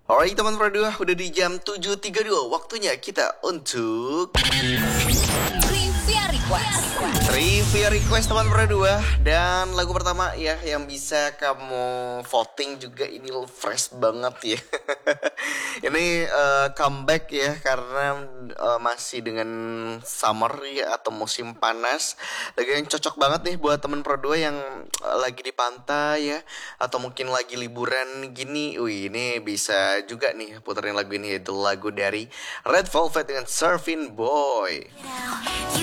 Alright teman berdua, udah di jam 7.32. Waktunya kita untuk Trivia request teman berdua. Dan lagu pertama ya yang bisa kamu voting juga ini fresh banget ya. Ini comeback ya karena masih dengan summer ya atau musim panas. Lagu yang cocok banget nih buat teman berdua yang lagi di pantai ya atau mungkin lagi liburan gini. Wih, ini bisa juga nih puterin lagu ini, yaitu lagu dari Red Velvet dengan Surfing Boy.